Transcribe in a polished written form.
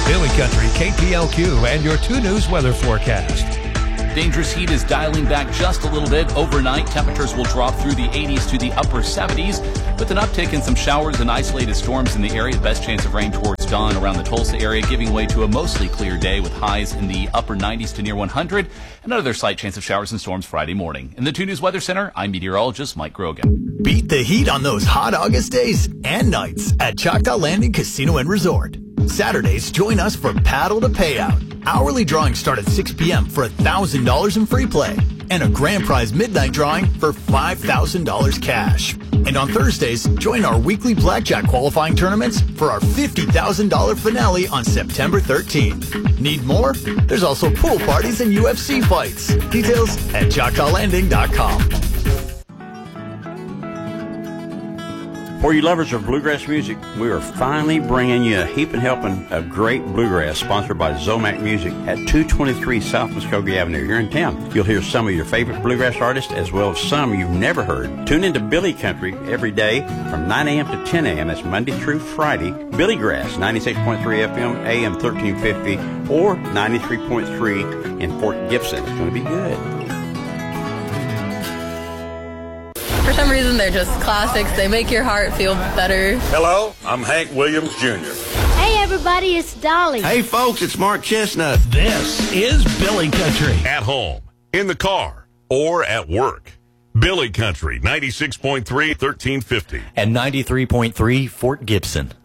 Billy Country, KPLQ, and your 2 News weather forecast. Dangerous heat is dialing back just a little bit. Overnight, temperatures will drop through the 80s to the upper 70s, with an uptick in some showers and isolated storms in the area. Best chance of rain towards dawn around the Tulsa area, giving way to a mostly clear day with highs in the upper 90s to near 100. Another slight chance of showers and storms Friday morning. In the 2 News Weather Center, I'm meteorologist Mike Grogan. Beat the heat on those hot August days and nights at Choctaw Landing Casino and Resort. Saturdays, join us for Paddle to Payout. Hourly drawings start at 6 p.m. for $1,000 in free play and a grand prize midnight drawing for $5,000 cash. And on Thursdays, join our weekly blackjack qualifying tournaments for our $50,000 finale on September 13th. Need more? There's also pool parties and UFC fights. Details at ChoctawLanding.com. For you lovers of bluegrass music, we are finally bringing you a heaping helping of great bluegrass sponsored by Zomac Music at 223 South Muskogee Avenue here in town. You'll hear some of your favorite bluegrass artists as well as some you've never heard. Tune into Billy Country every day from 9 a.m. to 10 a.m. That's Monday through Friday. Billy Grass, 96.3 FM, AM 1350, or 93.3 in Fort Gibson. It's going to be good. For some reason, they're just classics. They make your heart feel better. Hello, I'm Hank Williams Jr. Hey, everybody, it's Dolly. Hey, folks, it's Mark Chestnut. This is Billy Country. At home, in the car, or at work. Billy Country, 96.3, 1350. And 93.3, Fort Gibson.